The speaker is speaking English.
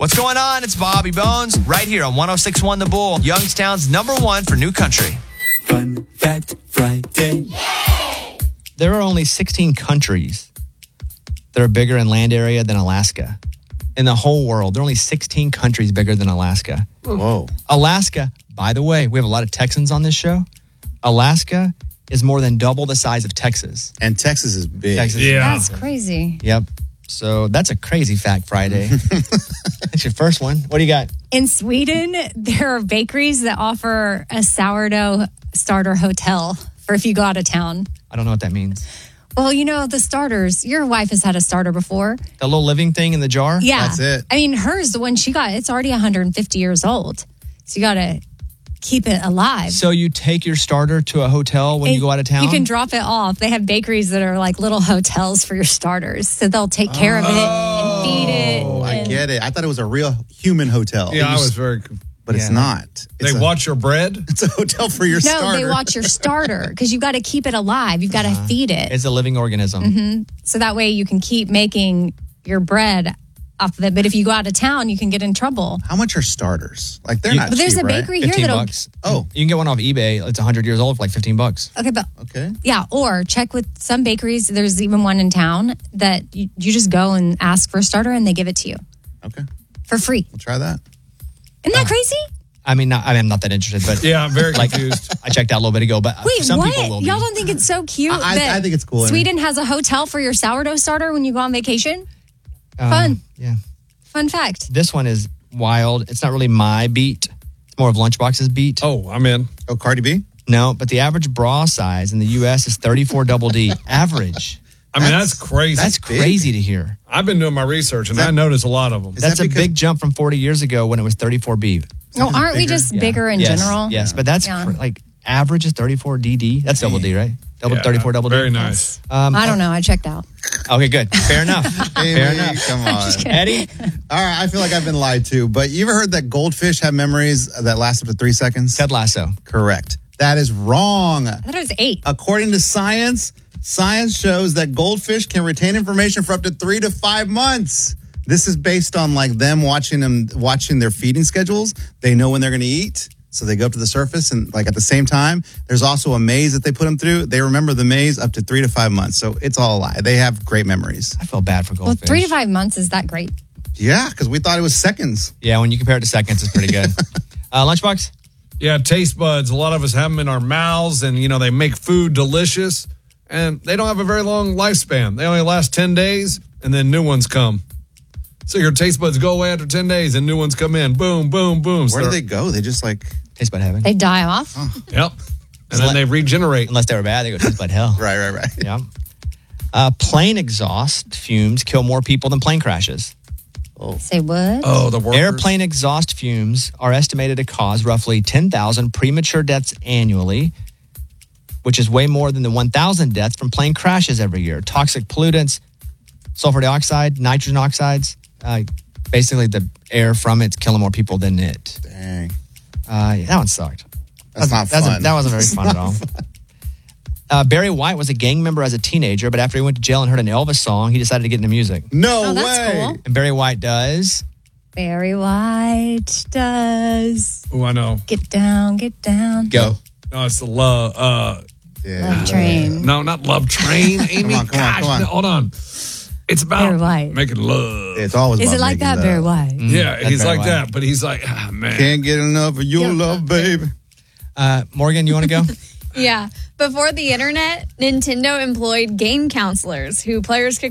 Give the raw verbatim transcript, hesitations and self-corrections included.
What's going on? It's Bobby Bones right here on one oh six point one The Bull, Youngstown's number one for new country. Fun Fact Friday. There are only sixteen countries that are bigger in land area than Alaska. In the whole world, there are only sixteen countries bigger than Alaska. Whoa. Alaska, by the way, we have a lot of Texans on this show. Alaska is more than double the size of Texas. And Texas is big. Texas Yeah. is That's crazy. Yep. So that's a crazy fact Friday. That's your first one. What do you got? In Sweden, there are bakeries that offer a sourdough starter hotel for if you go out of town. I don't know what that means. Well, you know, the starters, your wife has had a starter before. The little living thing in the jar? Yeah. That's it. I mean, hers, the one she got, it's already one hundred fifty years old. So you got to keep it alive. So you take your starter to a hotel when It- you go out of town? You can drop it off. They have bakeries that are like little hotels for your starters. So they'll take care of it and feed it. Oh, I and- get it. I thought it was a real human hotel. Yeah, It I was very. But it's Yeah. not. It's They a, watch your bread. It's a hotel for your No, starter. they watch your starter because you've got to keep it alive. You've got to feed it. It's a living organism. So that way you can keep making your bread off of it. But if you go out of town, you can get in trouble. How much are starters? Like, they're You- not But there's cheap, a right? bakery here fifteen that'll. bucks. Oh. You can get one off eBay. It's one hundred years old for like fifteen bucks. Okay, but Okay. yeah, or check with some bakeries. There's even one in town that you, you just go and ask for a starter and they give it to you Okay. for free. We'll try that. Isn't that crazy? I mean, not, I mean, I'm not that interested, but Yeah, I'm very like confused. I checked out a little bit ago. But Wait, some what? people will be. Y'all don't think it's so cute? I- I- that I think it's cool. Sweden has a hotel for your sourdough starter when you go on vacation. Um, Fun. Yeah. Fun fact. This one is wild. It's not really my beat. It's more of Lunchbox's beat. Oh, I'm in. Oh, Cardi B? No, but the average bra size in the U S is thirty-four double D. Average. I mean, that's, That's- crazy. That's big. crazy to hear. I've been doing my research, and that- I noticed a lot of them. Is That's that a because- big jump from forty years ago when it was thirty-four B. Oh, aren't we bigger? just Yeah. bigger in yes, general? Yes, but that's Yeah. cr- like average is thirty-four D D. That's double D, right? Double Yeah, thirty-four double D. Very nice. Um, I don't know. I checked out. Okay, good. Fair enough. Amy, Fair enough. come on. Eddie, All right, I feel like I've been lied to, but you ever heard that goldfish have memories that last up to three seconds? Ted Lasso. Correct. That is wrong. I thought it was eight. According to science, science shows that goldfish can retain information for up to three to five months. This is based on like them watching them watching their feeding schedules. They know when they're going to eat, so they go up to the surface and like at the same time. There's also a maze that they put them through. They remember the maze up to three to five months. So it's all a lie. They have great memories. I feel bad for Well, goldfish. three to five months is that great? Yeah, because we thought it was seconds. Yeah, when you compare it to seconds, it's pretty good. uh, Lunchbox? Yeah, taste buds. A lot of us have them in our mouths, and, you know, they make food delicious, and they don't have a very long lifespan. They only last ten days, and then new ones come. So your taste buds go away after ten days, and new ones come in. Boom, boom, boom. So Where do they're- they go? They just like Taste bud heaven. They die off. Yep. And then they regenerate. Unless they were bad, they go taste bud hell. right, right, right. Yeah. Uh, plane exhaust fumes kill more people than plane crashes. Say what? Oh, the workers. Airplane exhaust fumes are estimated to cause roughly ten thousand premature deaths annually, which is way more than the one thousand deaths from plane crashes every year. Toxic pollutants, sulfur dioxide, nitrogen oxides, uh, basically the air from it's killing more people than it. Dang. Uh, yeah, that one sucked. That's not That wasn't- fun. That wasn't very fun at all. Uh, Barry White was a gang member as a teenager, but after he went to jail and heard an Elvis song, he decided to get into music. No Oh, that's way. cool. And Barry White does. Barry White does. Oh, I know. Get down, get down. Go. No, it's the love. Uh, Yeah. Love Train. no, not love train, Amy. Come on, come on, Gosh, come on. no, hold on. It's about Barry White. making love. It's always Is about it like making that, love. Barry White? Yeah, That's he's Barry like White. that, but he's like, ah, man. Can't get enough of your Yeah. love, baby. Uh, Morgan, you want to go? Yeah. Before the internet, Nintendo employed game counselors who players could